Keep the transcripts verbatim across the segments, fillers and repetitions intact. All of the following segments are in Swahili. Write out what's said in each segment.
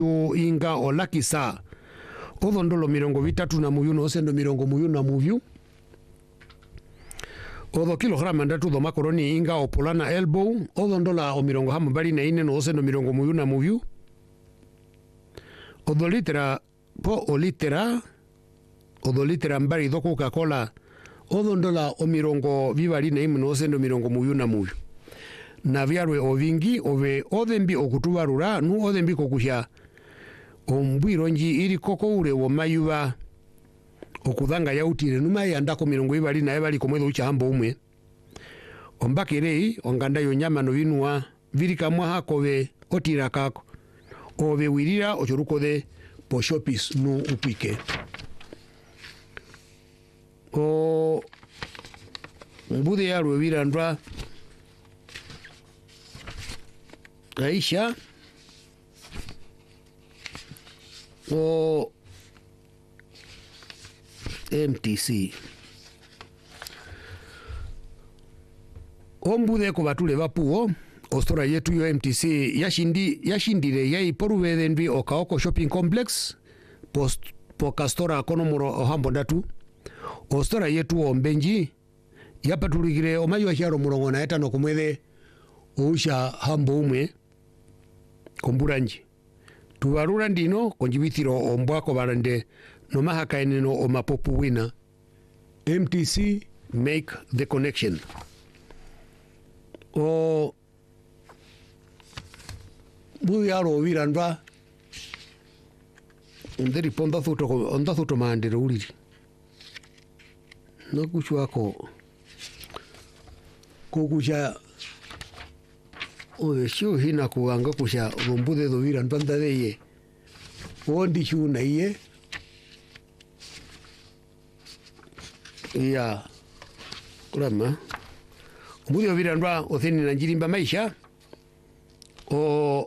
o inga o lakisa odho ndolo mirongo vitatu na muyu no osendo mirongo muyu na muyu odho kilograma ndatu dho makoroni inga o polana elbow odho ndola o mirongo hama bali na ine no osendo mirongo muyu na muyu odho litera po o litera odho litera mbali dho Coca-Cola odho ndola o mirongo vivali na ime no osendo mirongo muyu na muyu na vyarwe o vingi ove odhembi okutuvarura nu odhembi kokusha ombwiro nji iri koko ule wo mayuva okudhanga yautire numa yandako mirongo ivali na evali komwedho ucha hambo umwe ombakirei onganda yo nyama no vinua virika mwaha kove otira kako ove wirira ochorukode po shopis nu upike o mbude yarwe virandwa Aisha o M T C ombude ko batule bapuo ostora yetu yo M T C yashindi yashindire yai poruvede ndwi okaoko shopping complex post pokastora konomoro ohambo ndatu ostora yetu ombenji yapatulikire omayo sharo murongo na etano kumwede ousha hambo umwe komburanji tuvarura ndino konjibithiro ombwako barande no mahakaeneno o mapopu wina M T C make the connection o buyaro virandwa nderi ponda thuto onda thuto mandere uliri no kuchwako kokucha o shu hina kuanga kusha rombude do viran panda deye ondi shu na iye ya kurama ombude viran ba otheni na njirimba maisha o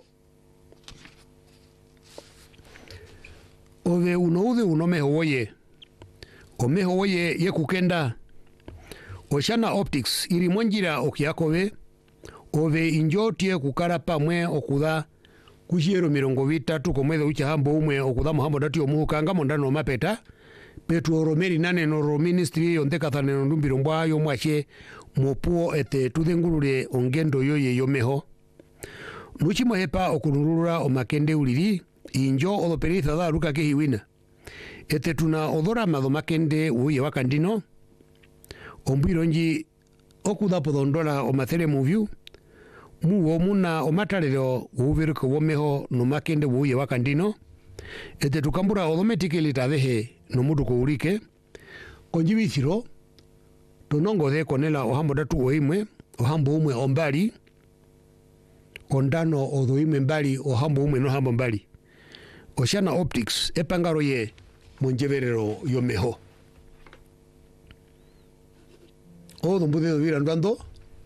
ove uno ude uno meho oye o meho oye ye kukenda Oceana Optics iri monjira okiakove ove injotie kukara pamwe okuda kushiro mirongo vitatu komwedho ucha hambo umwe okuda muhambo dati omuhukanga mondano mapeta petu romeri nane no ro ministry ondeka thane no ndumbiro mbwa yo mwache mopuo ete tudengurure ongendo yoye yomeho nuchi mohepa okunurura omakende uliri injo odoperitha da luka kehiwina ete tuna odora mado makende uye wakandino ombwiro nji okuda podondola omathere movie muwo muna omatalero uviruko womeho no makende uye wakandino ete tukambura automatically tadehe no mudu ko urike konjibithiro tonongo de konela ohambo datu oimwe ohambo umwe ombali ondano odoime mbali ohambo umwe no hambo mbali Oceana Optics epangaro ye monjeverero yomeho odo mbude do virandando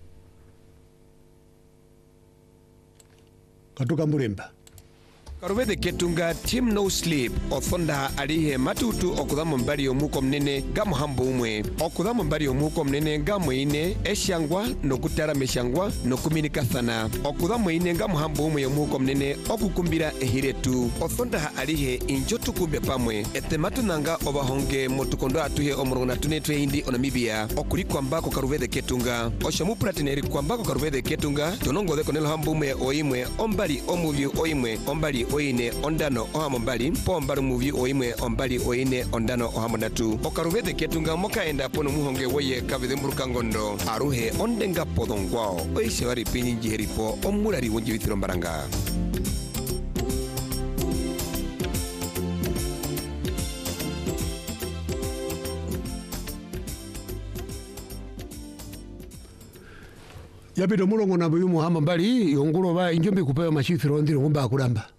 katuka mburemba Karuvede ketunga team no sleep othonda alihe matutu okudhamo mbali omuko mnene gamo hambo umwe okudhamo mbali omuko mnene gamo ine eshangwa nokutara meshangwa nokuminikathana okudhamo ine gamo hambo umwe omuko mnene okukumbira ehiretu othonda alihe injotu kumbe pamwe etematu nanga obahonge motukondo atuhe omurona tunetwe hindi onamibia okuri kwambako karuvede ketunga oshamu pratineri kwambako karuvede ketunga tonongo de konelo hambo umwe oimwe ombali omuvyu oimwe ombali oine ondano ohamo mbali po mbali muvi oimwe ombali oine ondano ohamo natu okaruvede ketunga moka enda pono muhonge woye kavede mburuka ngondo aruhe ondenga podongwao oise wari pini njiheripo omurari wonjivithiro mbaranga yabido mulongo na buyu muhamba mbali yongulo ba injombe kupewa mashithiro ndiro ngomba akulamba